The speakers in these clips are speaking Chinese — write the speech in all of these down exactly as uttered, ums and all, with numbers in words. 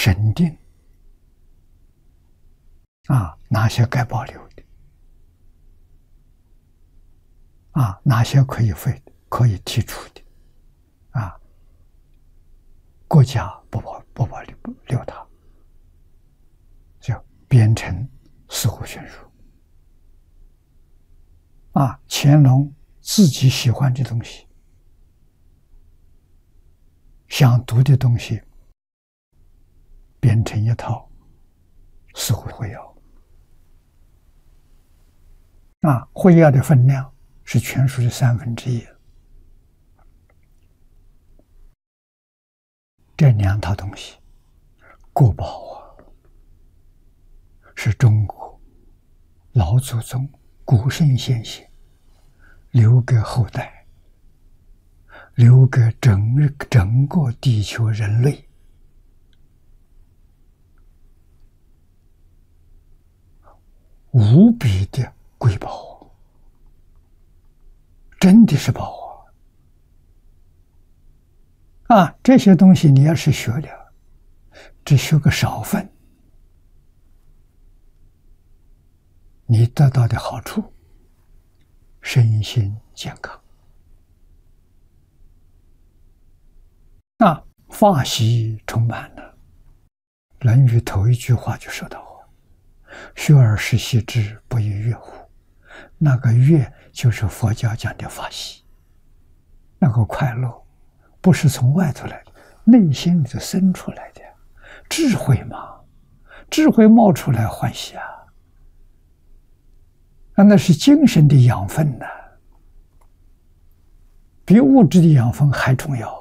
审定啊，哪些该保留的啊，哪些可以废的，可以剔除的啊，国家不保不保留不留它，就编成四库全书啊。乾隆自己喜欢的东西，想读的东西，编成一套四库会要啊，会要的分量是全书的三分之一。这两套东西，国宝啊，是中国老祖宗古圣先贤留给后代，留给整整个地球人类无比的瑰宝，真的是宝啊！啊，这些东西你要是学了，只学个少分，你得到的好处，身心健康。啊，法喜充满了。《论语》头一句话就说到话：“学而时习之，不亦说乎？”那个乐就是佛教讲的法喜，那个快乐不是从外头来的，内心里头生出来的智慧嘛，智慧冒出来欢喜啊，啊，那是精神的养分呢、啊，比物质的养分还重要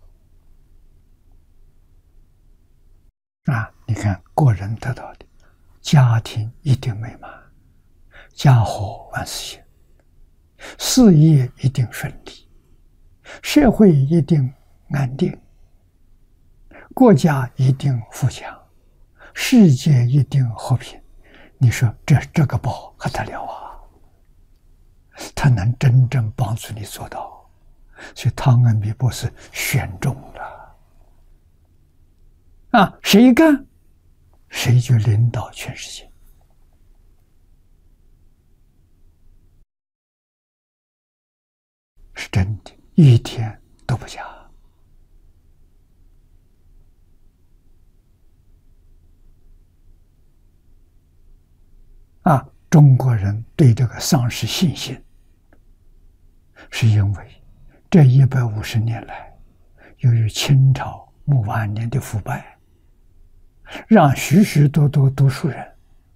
啊！你看个人得到的，家庭一定美满，家和万事兴，事业一定顺利，社会一定安定，国家一定富强，世界一定和平。你说这这个宝还得了啊？它能真正帮助你做到，所以汤恩比博士选中了啊，谁干谁就领导全世界。是真的，一点都不假。啊，中国人对这个丧失信心，是因为这一百五十年来，由于清朝末晚年的腐败，让许许多多读书人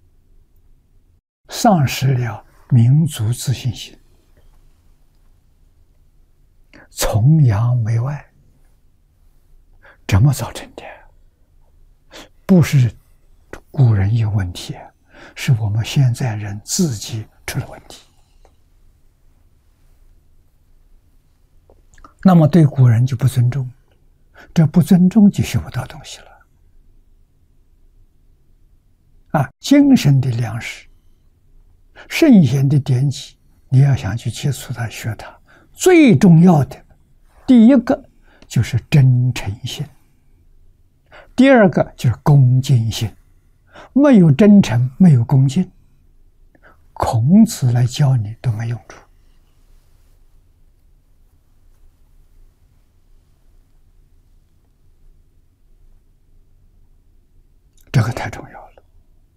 丧失了民族自信心，崇洋媚外。怎么造成的？不是古人有问题，是我们现在人自己出了问题。那么对古人就不尊重，这不尊重就学不到东西了。啊，精神的粮食，圣贤的典籍，你要想去接触它、学它，最重要的第一个就是真诚心，第二个就是恭敬心。没有真诚，没有恭敬，孔子来教你都没用处。这个太重要了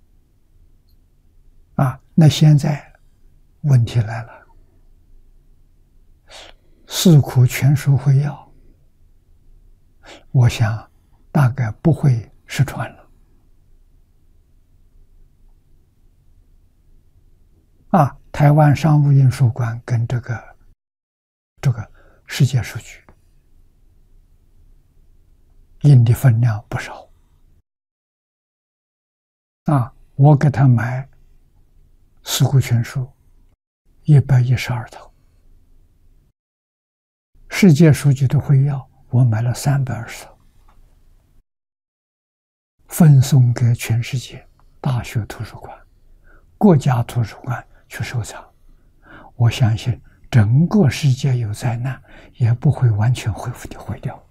啊！那现在问题来了，四库全书会要，我想大概不会失传了。啊，台湾商务印书馆跟这个这个世界书局印的分量不少。啊，我给他买四库全书一百一十二套，世界书局的会要我买了三百二十套，分送给全世界大学图书馆、国家图书馆去收藏。我相信整个世界有灾难也不会完全恢复的毁掉。